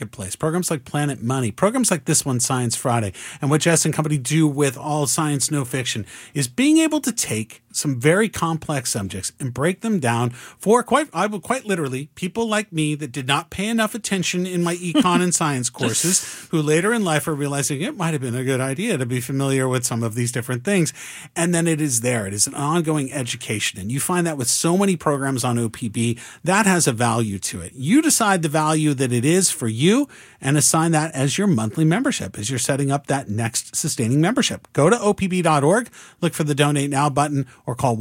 Marketplace, programs like Planet Money, programs like this one, Science Friday, and what Jess and company do with All Science No Fiction is being able to take some very complex subjects and break them down for quite literally people like me that did not pay enough attention in my econ and science courses, who later in life are realizing it might have been a good idea to be familiar with some of these different things. And then it is there. It is an ongoing education. And you find that with so many programs on OPB, that has a value to it. You decide the value that it is for you and assign that as your monthly membership as you're setting up that next sustaining membership. Go to opb.org, look for the Donate Now button, or call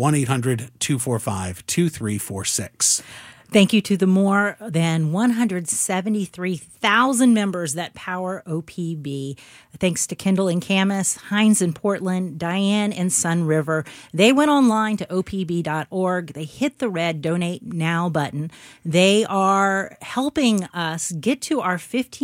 1-800-245-2346. Thank you to the more than 173,000 members that power OPB. Thanks to Kendall and Camus, Heinz in Portland, Diane in Sun River. They went online to opb.org. They hit the red Donate Now button. They are helping us get to our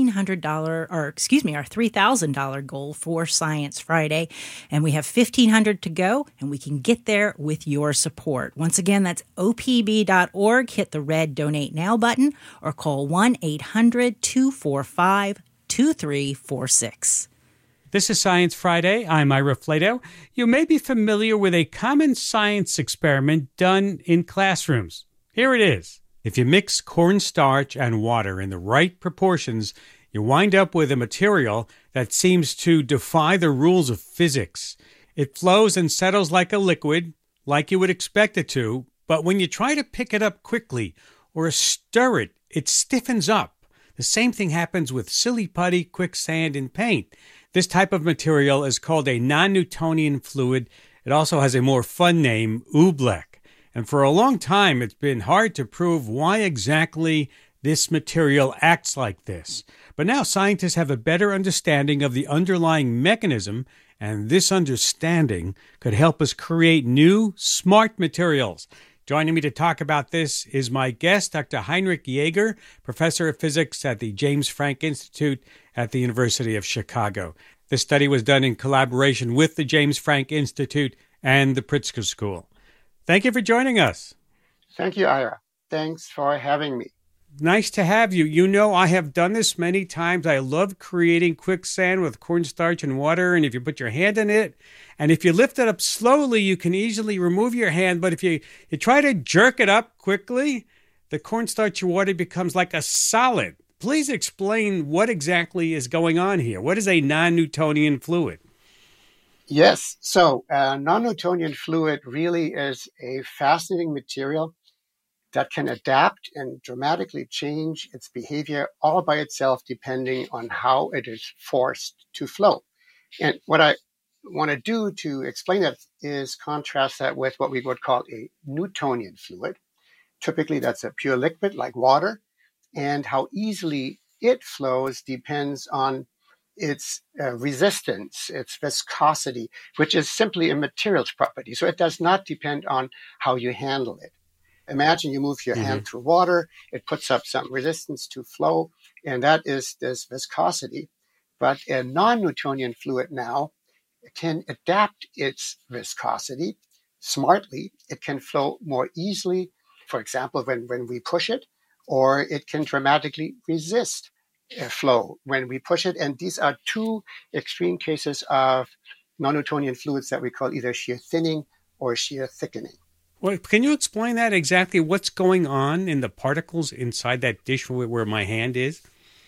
$3,000 goal for Science Friday. And we have $1,500 to go, and we can get there with your support. Once again, that's opb.org. Hit the red Donate Now button or call 1-800-245-2346. This is Science Friday. I'm Ira Flato. You may be familiar with a common science experiment done in classrooms. Here it is. If you mix cornstarch and water in the right proportions, you wind up with a material that seems to defy the rules of physics. It flows and settles like a liquid, like you would expect it to, but when you try to pick it up quickly or stir it, it stiffens up. The same thing happens with silly putty, quicksand, and paint. This type of material is called a non-Newtonian fluid. It also has a more fun name, oobleck. And for a long time, it's been hard to prove why exactly this material acts like this. But now scientists have a better understanding of the underlying mechanism, and this understanding could help us create new, smart materials. Joining me to talk about this is my guest, Dr. Heinrich Jaeger, professor of physics at the James Franck Institute at the University of Chicago. This study was done in collaboration with the James Franck Institute and the Pritzker School. Thank you for joining us. Thank you, Ira. Thanks for having me. Nice to have you. You know, I have done this many times. I love creating quicksand with cornstarch and water, and if you put your hand in it, and if you lift it up slowly, you can easily remove your hand, but if you try to jerk it up quickly, the cornstarch and water becomes like a solid. Please explain what exactly is going on here. What is a non-Newtonian fluid? Yes, so non-Newtonian fluid really is a fascinating material that can adapt and dramatically change its behavior all by itself depending on how it is forced to flow. And what I want to do to explain that is contrast that with what we would call a Newtonian fluid. Typically, that's a pure liquid like water, and how easily it flows depends on its resistance, its viscosity, which is simply a materials property. So it does not depend on how you handle it. Imagine you move your hand through water, it puts up some resistance to flow, and that is this viscosity. But a non-Newtonian fluid now can adapt its viscosity smartly. It can flow more easily, for example, when we push it, or it can dramatically resist flow when we push it. And these are two extreme cases of non-Newtonian fluids that we call either shear thinning or shear thickening. Well, can you explain that exactly? What's going on in the particles inside that dish where my hand is?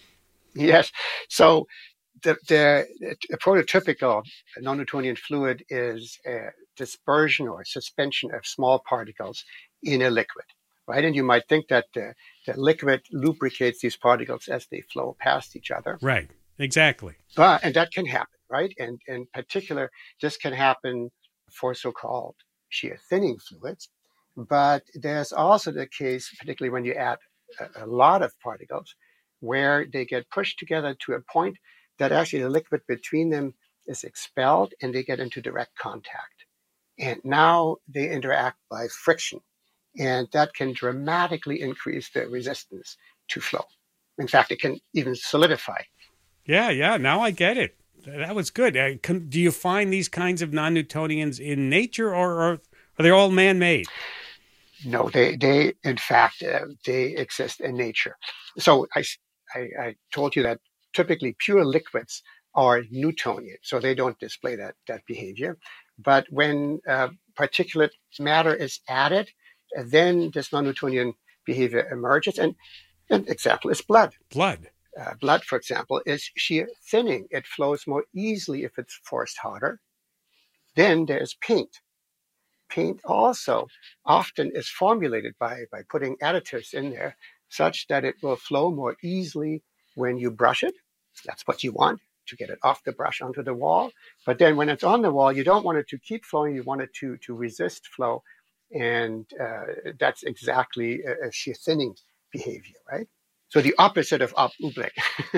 Yes. So the prototypical non-Newtonian fluid is a dispersion or suspension of small particles in a liquid, right? And you might think that the liquid lubricates these particles as they flow past each other. Right. Exactly. And that can happen, right? And in particular, this can happen for so-called shear thinning fluids. But there's also the case, particularly when you add a lot of particles, where they get pushed together to a point that actually the liquid between them is expelled and they get into direct contact. And now they interact by friction. And that can dramatically increase the resistance to flow. In fact, it can even solidify. Yeah. Now I get it. That was good. Do you find these kinds of non-Newtonians in nature, or are they all man-made? No, they in fact, they exist in nature. So I told you that typically pure liquids are Newtonian, so they don't display that behavior. But when particulate matter is added, then this non-Newtonian behavior emerges. And an example is blood. Blood. Blood, for example, is shear thinning. It flows more easily if it's forced harder. Then there's paint. Paint also often is formulated by putting additives in there such that it will flow more easily when you brush it. That's what you want, to get it off the brush onto the wall. But then when it's on the wall, you don't want it to keep flowing. You want it to resist flow. And that's exactly a shear thinning behavior, right? So the opposite of Oobleck.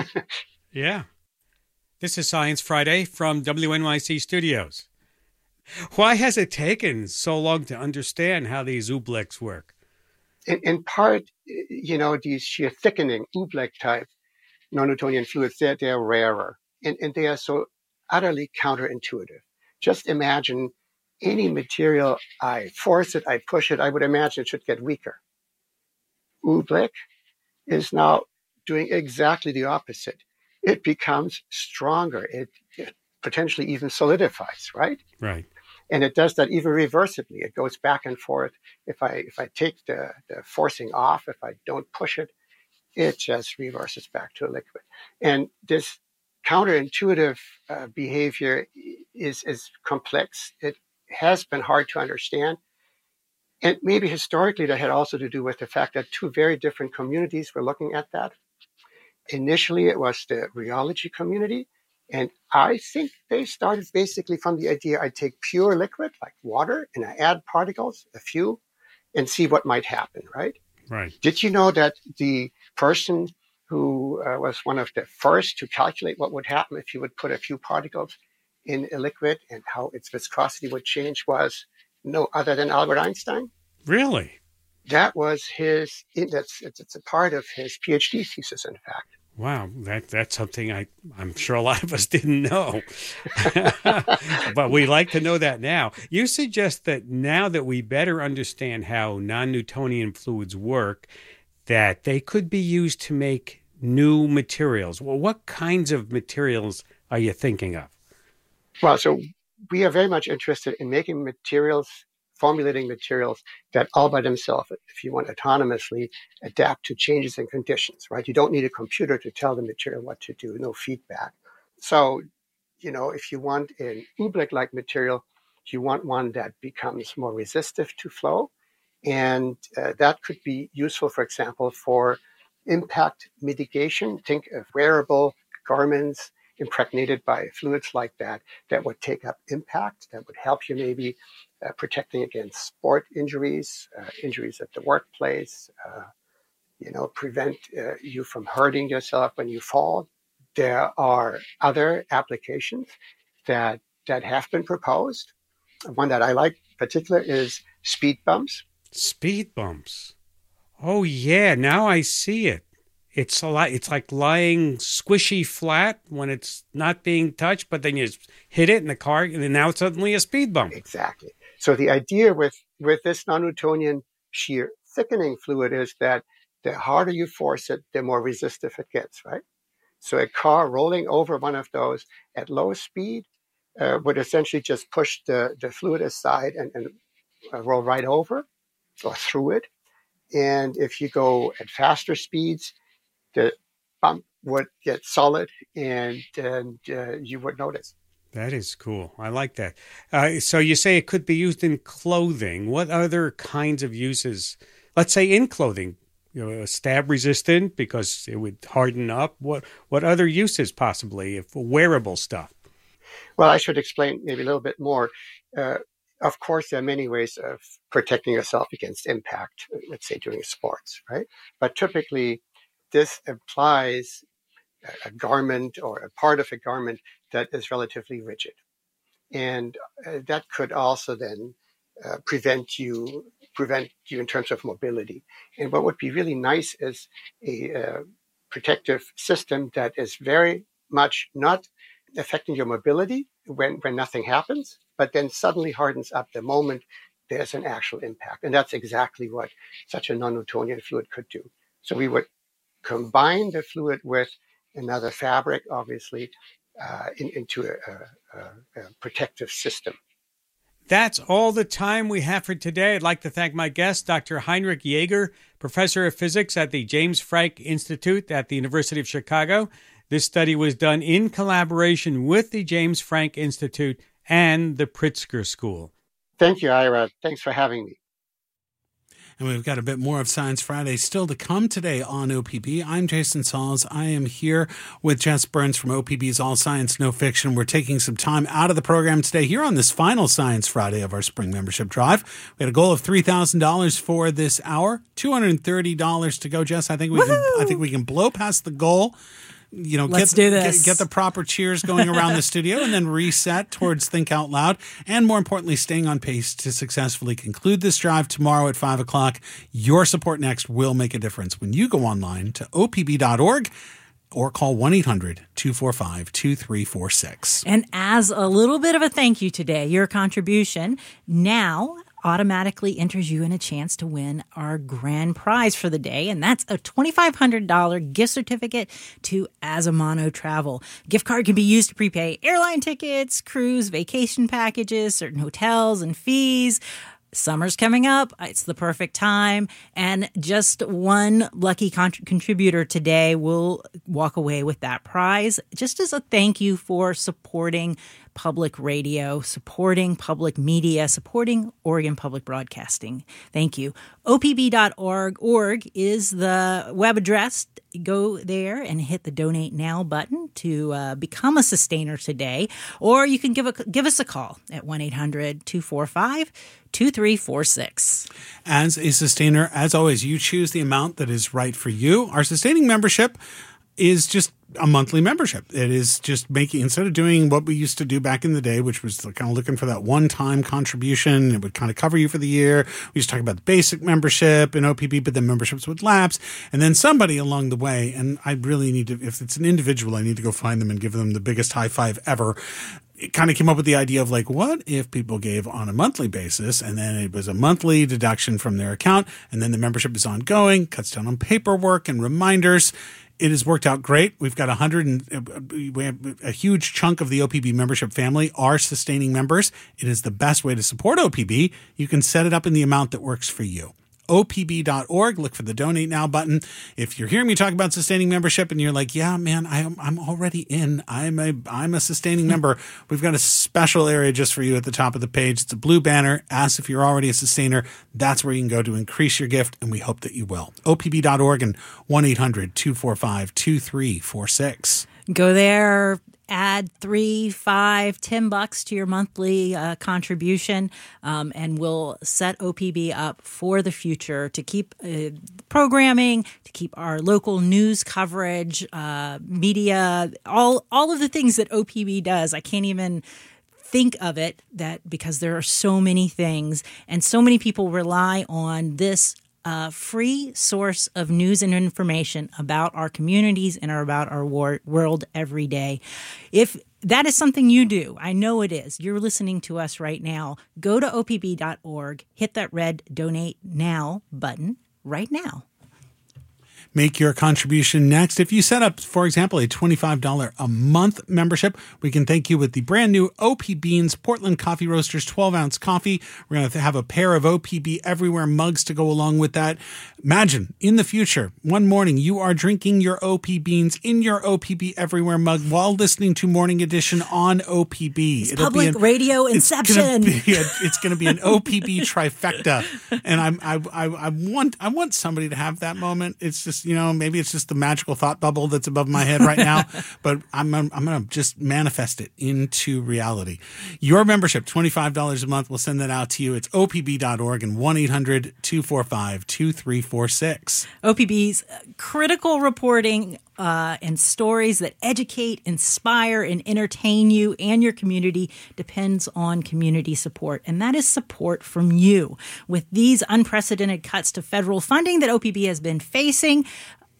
Yeah. This is Science Friday from WNYC Studios. Why has it taken so long to understand how these Ooblecks work? In part, these shear thickening Oobleck type non-Newtonian fluids, they're rarer, and they are so utterly counterintuitive. Just imagine any material, I force it, I push it, I would imagine it should get weaker. Oobleck is now doing exactly the opposite. It becomes stronger. It potentially even solidifies, right? Right. And it does that even reversibly. It goes back and forth. If I take the forcing off, if I don't push it, it just reverses back to a liquid. And this counterintuitive behavior is complex. It has been hard to understand. And maybe historically that had also to do with the fact that two very different communities were looking at that. Initially, it was the rheology community. And I think they started basically from the idea I take pure liquid like water and I add particles, a few, and see what might happen, right? Right. Did you know that the person who was one of the first to calculate what would happen if you would put a few particles in a liquid and how its viscosity would change was no other than Albert Einstein? Really? That was it's a part of his PhD thesis, in fact. Wow, that's something I'm sure a lot of us didn't know. But we like to know that now. You suggest that now that we better understand how non-Newtonian fluids work, that they could be used to make new materials. Well, what kinds of materials are you thinking of? Well, so we are very much interested in making materials, formulating materials that all by themselves, if you want, autonomously adapt to changes in conditions, right? You don't need a computer to tell the material what to do, no feedback. So, if you want an Oobleck-like material, you want one that becomes more resistive to flow. And that could be useful, for example, for impact mitigation. Think of wearable garments impregnated by fluids like that would take up impact, that would help you maybe protecting against sport injuries, injuries at the workplace, prevent you from hurting yourself when you fall. There are other applications that have been proposed. One that I like in particular is speed bumps. Speed bumps. Oh, yeah. Now I see it. It's like lying squishy flat when it's not being touched, but then you hit it in the car, and then now it's suddenly a speed bump. Exactly. So the idea with this non-Newtonian shear thickening fluid is that the harder you force it, the more resistive it gets, right? So a car rolling over one of those at low speed would essentially just push the fluid aside and roll right over or through it. And if you go at faster speeds, the bump would get solid and you would notice. That is cool. I like that. So you say it could be used in clothing. What other kinds of uses? Let's say in clothing, stab resistant because it would harden up. What other uses possibly if wearable stuff? Well, I should explain maybe a little bit more. Of course, there are many ways of protecting yourself against impact, let's say during sports, right? But typically, this implies a garment or a part of a garment that is relatively rigid. And that could also then prevent you in terms of mobility. And what would be really nice is a protective system that is very much not affecting your mobility when nothing happens, but then suddenly hardens up the moment there's an actual impact. And that's exactly what such a non-Newtonian fluid could do. So we would combine the fluid with another fabric, obviously, into a protective system. That's all the time we have for today. I'd like to thank my guest, Dr. Heinrich Jaeger, professor of physics at the James Franck Institute at the University of Chicago. This study was done in collaboration with the James Franck Institute and the Pritzker School. Thank you, Ira. Thanks for having me. And we've got a bit more of Science Friday still to come today on OPB. I'm Jason Sauls. I am here with Jess Burns from OPB's All Science No Fiction. We're taking some time out of the program today here on this final Science Friday of our spring membership drive. We had a goal of $3,000 for this hour, $230 to go. Jess, I think we can blow past the goal. Let's do this. Get the proper cheers going around the studio and then reset towards Think Out Loud. And more importantly, staying on pace to successfully conclude this drive tomorrow at 5 o'clock. Your support next will make a difference when you go online to opb.org or call 1-800-245-2346. And as a little bit of a thank you today, your contribution now automatically enters you in a chance to win our grand prize for the day, and that's a $2,500 gift certificate to Azamano Travel. Gift card can be used to prepay airline tickets, cruise, vacation packages, certain hotels and fees. Summer's coming up. It's the perfect time. And just one lucky contributor today will walk away with that prize, just as a thank you for supporting public radio, supporting public media, supporting Oregon Public Broadcasting. Thank you. OPB.org is the web address. Go there and hit the Donate Now button to become a sustainer today. Or you can give us a call at 1-800-245-2346. As a sustainer, as always, you choose the amount that is right for you. Our sustaining membership is just a monthly membership. It is just instead of doing what we used to do back in the day, which was kind of looking for that one-time contribution, it would kind of cover you for the year. We used to talk about the basic membership in OPB, but then memberships would lapse. And then somebody along the way, and I really need to, if it's an individual, I need to go find them and give them the biggest high five ever. It kind of came up with the idea of what if people gave on a monthly basis and then it was a monthly deduction from their account and then the membership is ongoing, cuts down on paperwork and reminders. It has worked out great. We've got we have a huge chunk of the OPB membership family are sustaining members. It is the best way to support OPB. You can set it up in the amount that works for you. opb.org. Look for the Donate Now button. If you're hearing me talk about sustaining membership and you're like, yeah, man, I'm already in. I'm a sustaining member. We've got a special area just for you at the top of the page. It's a blue banner. Ask if you're already a sustainer. That's where you can go to increase your gift, and we hope that you will. opb.org and 1-800-245-2346. Go there. Add $3, $5, $10 to your monthly contribution, and we'll set OPB up for the future to keep programming, to keep our local news coverage, media, all of the things that OPB does. I can't even think of it because there are so many things, and so many people rely on this free source of news and information about our communities and about our world every day. If that is something you do, I know it is. You're listening to us right now. Go to opb.org, hit that red Donate Now button right now. Make your contribution next. If you set up, for example, a $25 a month membership, we can thank you with the brand new OP Beans Portland Coffee Roasters 12-ounce coffee. We're going to have a pair of OPB Everywhere mugs to go along with that. Imagine, in the future, one morning you are drinking your OP Beans in your OPB Everywhere mug while listening to Morning Edition on OPB. It's public radio inception. It's going to be an OPB trifecta. And I want somebody to have that moment. It's just, maybe it's just the magical thought bubble that's above my head right now, but I'm going to just manifest it into reality. Your membership, $25 a month. We'll send that out to you. It's opb.org and 1-800-245-2346. OPB's critical reporting and stories that educate, inspire, and entertain you and your community depends on community support. And that is support from you. With these unprecedented cuts to federal funding that OPB has been facing,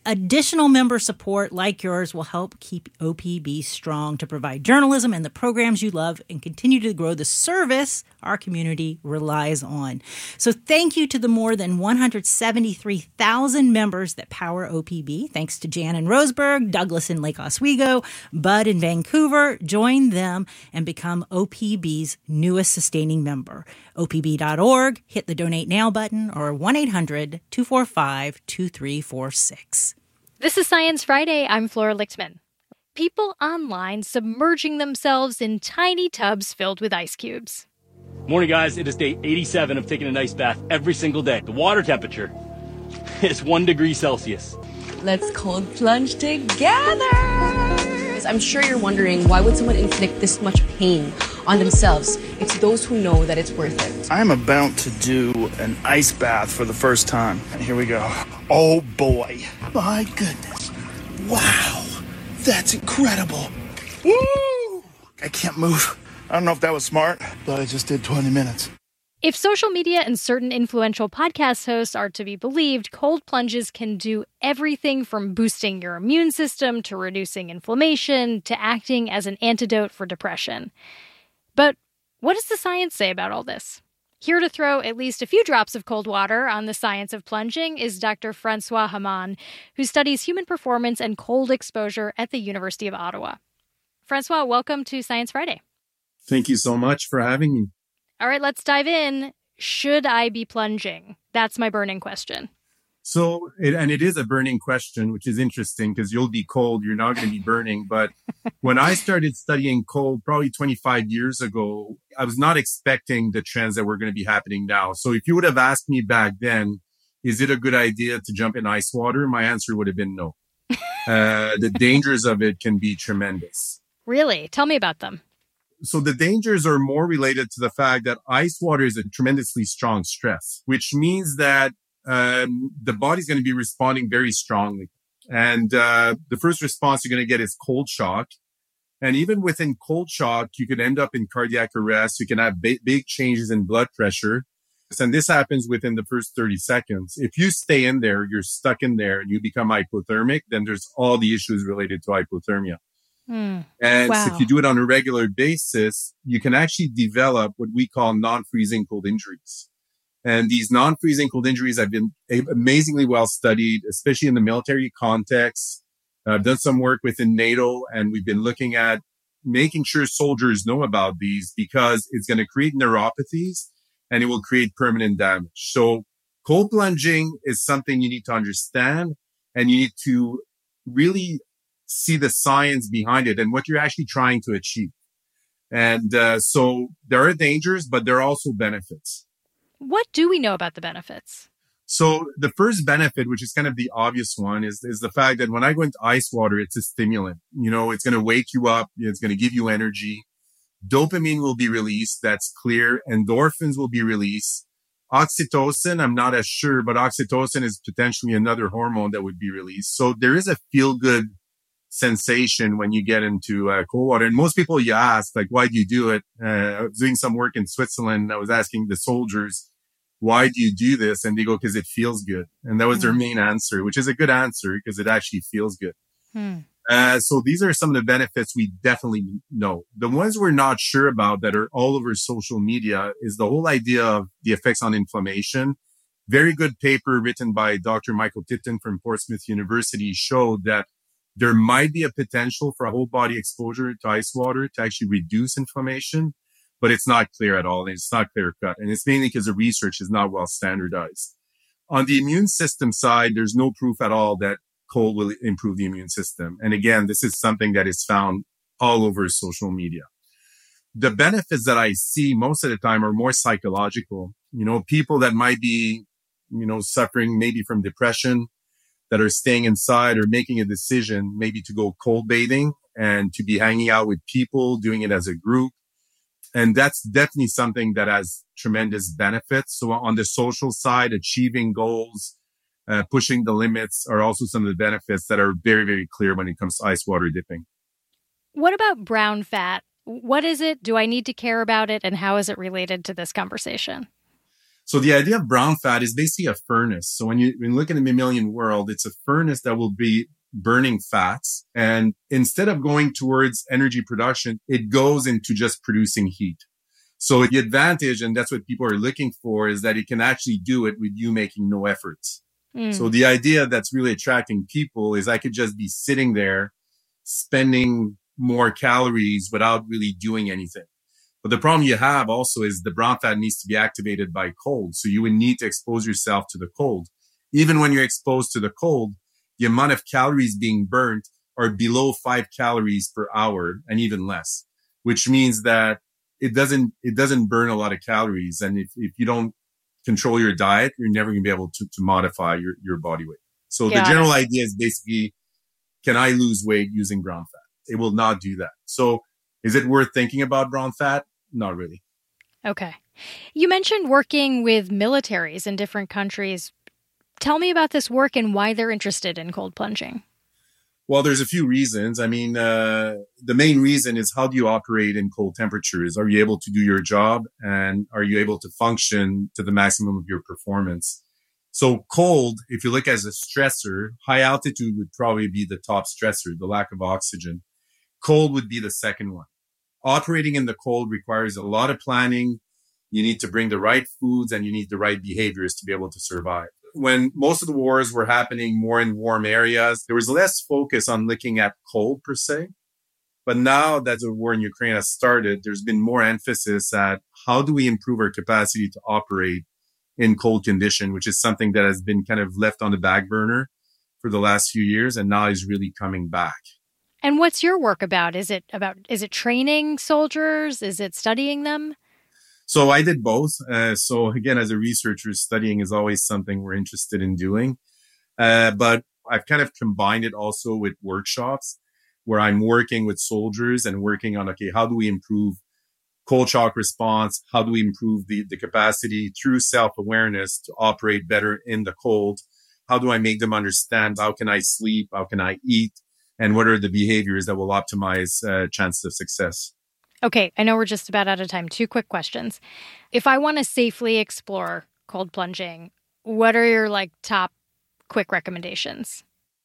Additional member support like yours will help keep OPB strong to provide journalism and the programs you love and continue to grow the service our community relies on. So thank you to the more than 173,000 members that power OPB. Thanks to Jan in Roseburg, Douglas in Lake Oswego, Bud in Vancouver. Join them and become OPB's newest sustaining member. OPB.org, hit the Donate Now button, or 1-800-245-2346. This is Science Friday. I'm Flora Lichtman. People online submerging themselves in tiny tubs filled with ice cubes. Morning, guys. It is day 87 of taking an ice bath every single day. The water temperature is 1 degree Celsius. Let's cold plunge together. I'm sure you're wondering, why would someone inflict this much pain on themselves? It's those who know that it's worth it. I'm about to do an ice bath for the first time. Here we go. Oh boy. My goodness. Wow. That's incredible. Woo! I can't move. I don't know if that was smart, but I just did 20 minutes. If social media and certain influential podcast hosts are to be believed, cold plunges can do everything from boosting your immune system to reducing inflammation to acting as an antidote for depression. But what does the science say about all this? Here to throw at least a few drops of cold water on the science of plunging is Dr. Francois Hamann, who studies human performance and cold exposure at the University of Ottawa. Francois, welcome to Science Friday. Thank you so much for having me. All right, let's dive in. Should I be plunging? That's my burning question. So, it is a burning question, which is interesting because you'll be cold. You're not going to be burning. But when I started studying cold probably 25 years ago, I was not expecting the trends that were going to be happening now. So if you would have asked me back then, is it a good idea to jump in ice water? My answer would have been no. The dangers of it can be tremendous. Really? Tell me about them. So the dangers are more related to the fact that ice water is a tremendously strong stress, which means that the body's going to be responding very strongly. And the first response you're going to get is cold shock. And even within cold shock, you could end up in cardiac arrest. You can have big changes in blood pressure. And this happens within the first 30 seconds. If you stay in there, you're stuck in there and you become hypothermic, then there's all the issues related to hypothermia. And Wow. so if you do it on a regular basis, you can actually develop what we call non-freezing cold injuries. And these non-freezing cold injuries have been amazingly well studied, especially in the military context. I've done some work within NATO, and we've been looking at making sure soldiers know about these because it's going to create neuropathies and it will create permanent damage. So cold plunging is something you need to understand, and you need to really see the science behind it and what you're actually trying to achieve. And so there are dangers, but there are also benefits. What do we know about the benefits? So the first benefit, which is kind of the obvious one, is the fact that when I go into ice water, it's a stimulant. You know, it's going to wake you up. It's going to give you energy. Dopamine will be released. That's clear. Endorphins will be released. Oxytocin, I'm not as sure, but oxytocin is potentially another hormone that would be released. So there is a feel-good sensation when you get into cold water. And most people you ask, like, why do you do it? I was doing some work in Switzerland. I was asking the soldiers, why do you do this? And they go, because it feels good. And that was their main answer, which is a good answer because it actually feels good. So these are some of the benefits we definitely know. The ones we're not sure about that are all over social media is the whole idea of the effects on inflammation. Very good paper written by Dr. Michael Tipton from Portsmouth University showed that there might be a potential for a whole body exposure to ice water to actually reduce inflammation, but it's not clear at all. And it's not clear cut. And it's mainly because the research is not well standardized. On the immune system side, there's no proof at all that cold will improve the immune system. And again, this is something that is found all over social media. The benefits that I see most of the time are more psychological. You know, people that might be, suffering maybe from depression, that are staying inside or making a decision maybe to go cold bathing and to be hanging out with people, doing it as a group. And that's definitely something that has tremendous benefits. So on the social side, achieving goals, pushing the limits are also some of the benefits that are very, very clear when it comes to ice water dipping. What about brown fat? What is it? Do I need to care about it? And how is it related to this conversation? So the idea of brown fat is basically a furnace. So when you look at the mammalian world, it's a furnace that will be burning fats. And instead of going towards energy production, it goes into just producing heat. So the advantage, and that's what people are looking for, is that it can actually do it with you making no efforts. So the idea that's really attracting people is I could just be sitting there spending more calories without really doing anything. But the problem you have also is the brown fat needs to be activated by cold. So you would need to expose yourself to the cold. Even when you're exposed to the cold, the amount of calories being burnt are below 5 calories per hour and even less, which means that it doesn't burn a lot of calories. And if you don't control your diet, you're never going to be able to modify your body weight. So the general idea is basically, can I lose weight using brown fat? It will not do that. So is it worth thinking about brown fat? Not really. Okay. You mentioned working with militaries in different countries. Tell me about this work and why they're interested in cold plunging. Well, there's a few reasons. I mean, the main reason is, how do you operate in cold temperatures? Are you able to do your job, and are you able to function to the maximum of your performance? So cold, if you look as a stressor, high altitude would probably be the top stressor, the lack of oxygen. Cold would be the second one. Operating in the cold requires a lot of planning. You need to bring the right foods and you need the right behaviors to be able to survive. When most of the wars were happening more in warm areas, there was less focus on looking at cold per se. But now that the war in Ukraine has started, there's been more emphasis at how do we improve our capacity to operate in cold condition, which is something that has been kind of left on the back burner for the last few years and now is really coming back. And what's your work about? Is it training soldiers? Is it studying them? So I did both. So again, as a researcher, studying is always something we're interested in doing. But I've kind of combined it also with workshops where I'm working with soldiers and working on, okay, how do we improve cold shock response? How do we improve the capacity through self-awareness to operate better in the cold? How do I make them understand? How can I sleep? How can I eat? And what are the behaviors that will optimize chances of success? Okay, I know we're just about out of time. 2 quick questions. If I want to safely explore cold plunging, what are your top quick recommendations?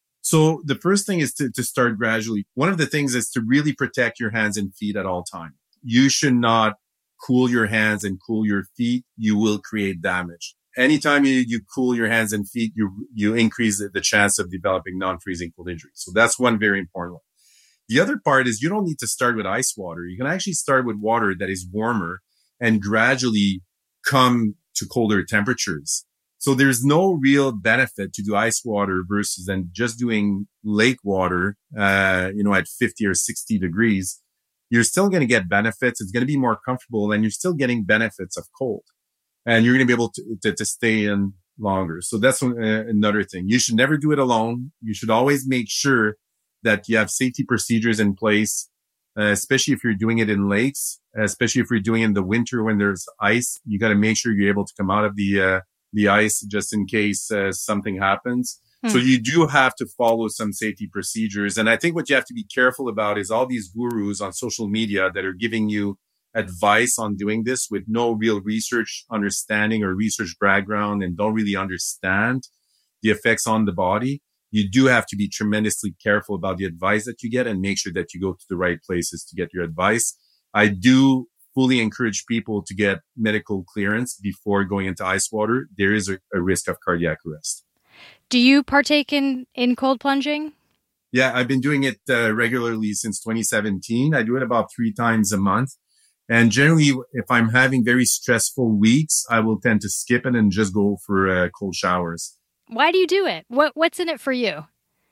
So the first thing is to start gradually. One of the things is to really protect your hands and feet at all times. You should not cool your hands and cool your feet. You will create damage. Anytime you cool your hands and feet, you increase the chance of developing non-freezing cold injuries. So that's one very important one. The other part is you don't need to start with ice water. You can actually start with water that is warmer and gradually come to colder temperatures. So there's no real benefit to do ice water versus then just doing lake water, at 50 or 60 degrees. You're still going to get benefits. It's going to be more comfortable and you're still getting benefits of cold. And you're going to be able to stay in longer. So that's another thing. You should never do it alone. You should always make sure that you have safety procedures in place, especially if you're doing it in lakes, especially if you're doing it in the winter when there's ice. You got to make sure you're able to come out of the ice just in case something happens. So you do have to follow some safety procedures. And I think what you have to be careful about is all these gurus on social media that are giving you advice on doing this with no real research understanding or research background and don't really understand the effects on the body. You do have to be tremendously careful about the advice that you get and make sure that you go to the right places to get your advice. I do fully encourage people to get medical clearance before going into ice water. There is a risk of cardiac arrest. Do you partake in cold plunging? Yeah, I've been doing it regularly since 2017. I do it about 3 times a month. And generally, if I'm having very stressful weeks, I will tend to skip it and just go for cold showers. Why do you do it? What's in it for you?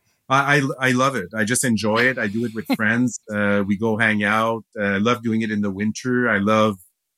I love it. I just enjoy it. I do it with friends. We go hang out. I love doing it in the winter. I love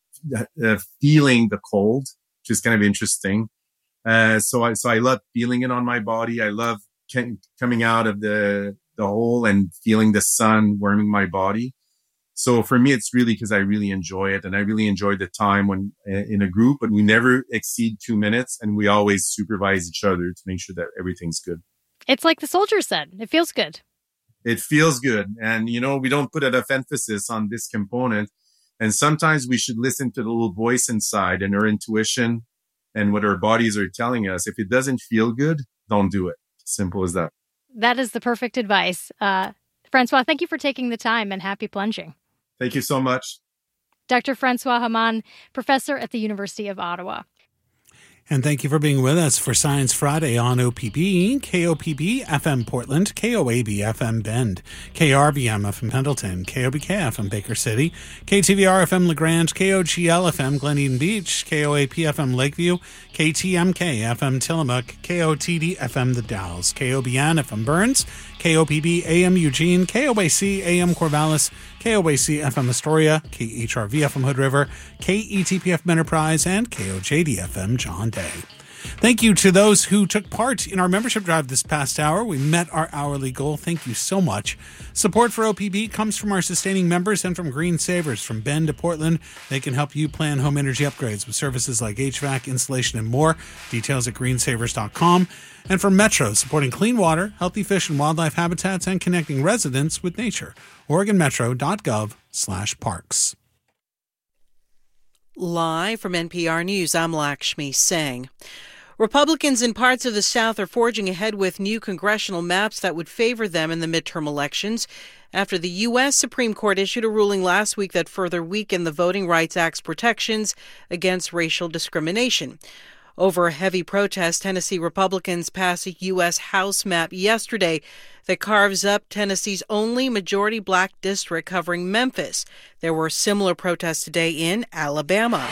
feeling the cold, which is kind of interesting. So I love feeling it on my body. I love coming out of the hole and feeling the sun warming my body. So for me, it's really because I really enjoy it and I really enjoy the time when in a group, but we never exceed 2 minutes and we always supervise each other to make sure that everything's good. It's like the soldier said, it feels good. It feels good. And, we don't put enough emphasis on this component. And sometimes we should listen to the little voice inside and our intuition and what our bodies are telling us. If it doesn't feel good, don't do it. Simple as that. That is the perfect advice. Francois, thank you for taking the time, and happy plunging. Thank you so much. Dr. Francois Hamann, professor at the University of Ottawa. And thank you for being with us for Science Friday on OPB, KOPB FM Portland, KOAB FM Bend, KRBM FM Pendleton, KOBK FM Baker City, KTVR FM LaGrange, KOGL FM Glen Eden Beach, KOAP FM Lakeview, KTMK FM Tillamook, KOTD FM The Dalles, KOBN FM Burns, KOPB AM Eugene, KOAC AM Corvallis, KOAC FM Astoria, KHRV FM Hood River, KETP FM Enterprise, and KOJD FM John Day. Thank you to those who took part in our membership drive this past hour. We met our hourly goal. Thank you so much. Support for OPB comes from our sustaining members and from Green Savers. From Bend to Portland, they can help you plan home energy upgrades with services like HVAC, insulation, and more. Details at greensavers.com. And from Metro, supporting clean water, healthy fish and wildlife habitats, and connecting residents with nature. OregonMetro.gov/parks. Live from NPR News, I'm Lakshmi Singh. Republicans in parts of the South are forging ahead with new congressional maps that would favor them in the midterm elections after the U.S. Supreme Court issued a ruling last week that further weakened the Voting Rights Act's protections against racial discrimination. Over a heavy protest, Tennessee Republicans passed a U.S. House map yesterday that carves up Tennessee's only majority black district covering Memphis. There were similar protests today in Alabama.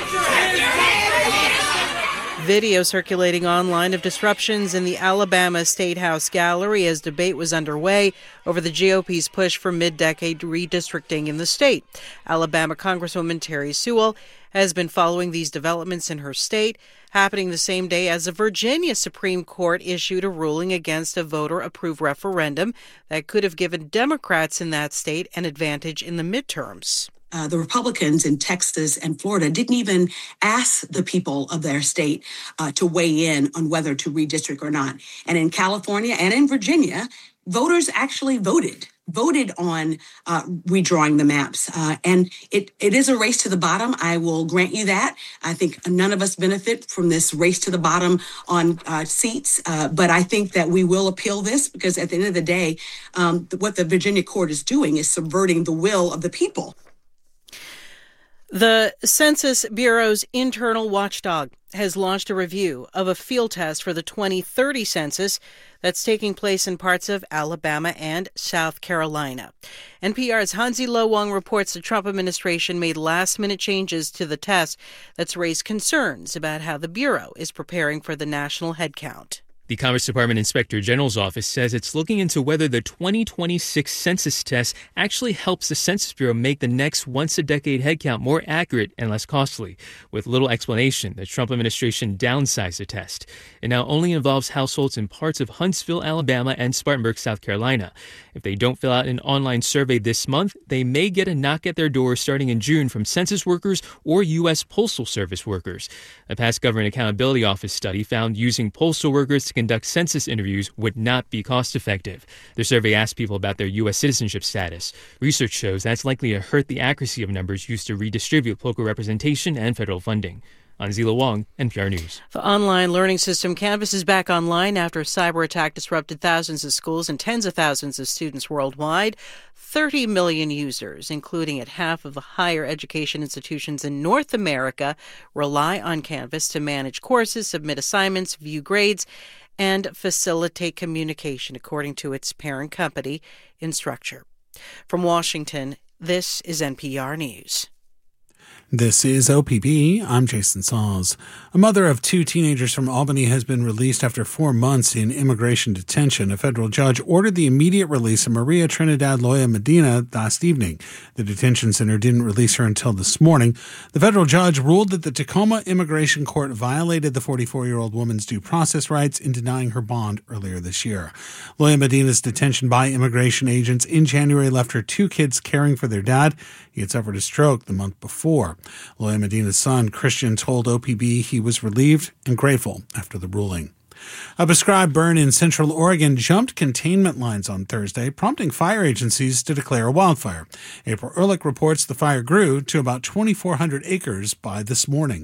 Video circulating online of disruptions in the Alabama State House gallery as debate was underway over the GOP's push for mid-decade redistricting in the state. Alabama Congresswoman Terry Sewell has been following these developments in her state, happening the same day as the Virginia Supreme Court issued a ruling against a voter-approved referendum that could have given Democrats in that state an advantage in the midterms. The Republicans in Texas and Florida didn't even ask the people of their state to weigh in on whether to redistrict or not. And in California and in Virginia, voters actually voted on redrawing the maps. And it is a race to the bottom. I will grant you that. I think none of us benefit from this race to the bottom on seats. But I think that we will appeal this because at the end of the day, what the Virginia court is doing is subverting the will of the people. The Census Bureau's internal watchdog has launched a review of a field test for the 2030 census that's taking place in parts of Alabama and South Carolina. NPR's Hansi Lo Wang reports the Trump administration made last-minute changes to the test that's raised concerns about how the Bureau is preparing for the national headcount. The Commerce Department Inspector General's office says it's looking into whether the 2026 census test actually helps the Census Bureau make the next once-a-decade headcount more accurate and less costly. With little explanation, the Trump administration downsized the test. It now only involves households in parts of Huntsville, Alabama, and Spartanburg, South Carolina. If they don't fill out an online survey this month, they may get a knock at their door starting in June from census workers or U.S. Postal Service workers. A past Government Accountability Office study found using postal workers to conduct census interviews would not be cost-effective. The survey asked people about their U.S. citizenship status. Research shows that's likely to hurt the accuracy of numbers used to redistribute local representation and federal funding. Hansi Lo Wang, NPR News. The online learning system Canvas is back online after a cyber attack disrupted thousands of schools and tens of thousands of students worldwide. 30 million users, including at half of the higher education institutions in North America, rely on Canvas to manage courses, submit assignments, view grades, and facilitate communication, according to its parent company, Instructure. From Washington, this is NPR News. This is OPB. I'm Jason Sahls. A mother of two teenagers from Albany has been released after 4 months in immigration detention. A federal judge ordered the immediate release of Maria Trinidad Loya Medina last evening. The detention center didn't release her until this morning. The federal judge ruled that the Tacoma Immigration Court violated the 44-year-old woman's due process rights in denying her bond earlier this year. Loya Medina's detention by immigration agents in January left her two kids caring for their dad. He had suffered a stroke the month before. Loya Medina's son, Christian, told OPB he was relieved and grateful after the ruling. A prescribed burn in Central Oregon jumped containment lines on Thursday, prompting fire agencies to declare a wildfire. April Ehrlich reports the fire grew to about 2,400 acres by this morning.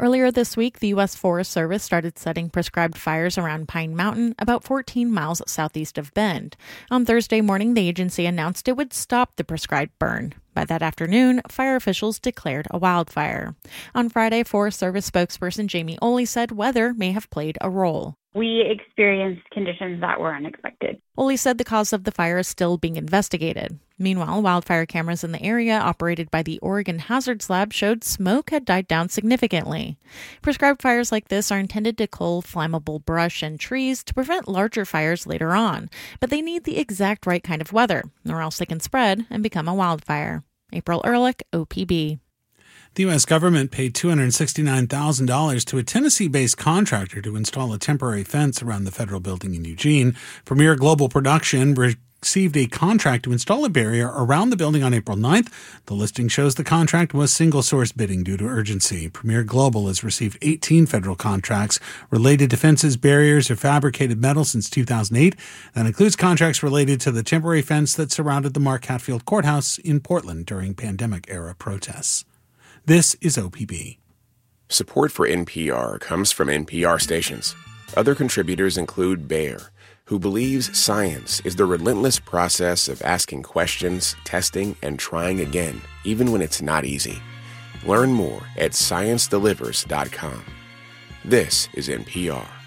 Earlier this week, the U.S. Forest Service started setting prescribed fires around Pine Mountain, about 14 miles southeast of Bend. On Thursday morning, the agency announced it would stop the prescribed burn. By that afternoon, fire officials declared a wildfire. On Friday, Forest Service spokesperson Jamie Oley said weather may have played a role. We experienced conditions that were unexpected. Oley said the cause of the fire is still being investigated. Meanwhile, wildfire cameras in the area operated by the Oregon Hazards Lab showed smoke had died down significantly. Prescribed fires like this are intended to cull flammable brush and trees to prevent larger fires later on, but they need the exact right kind of weather, or else they can spread and become a wildfire. April Ehrlich, OPB. The U.S. government paid $269,000 to a Tennessee-based contractor to install a temporary fence around the federal building in Eugene. Premier Global Production received a contract to install a barrier around the building on April 9th. The listing shows the contract was single-source bidding due to urgency. Premier Global has received 18 federal contracts related to fences, barriers, or fabricated metal since 2008. That includes contracts related to the temporary fence that surrounded the Mark Hatfield Courthouse in Portland during pandemic-era protests. This is OPB. Support for NPR comes from NPR stations. Other contributors include Bayer, who believes science is the relentless process of asking questions, testing, and trying again, even when it's not easy. Learn more at ScienceDelivers.com. This is NPR.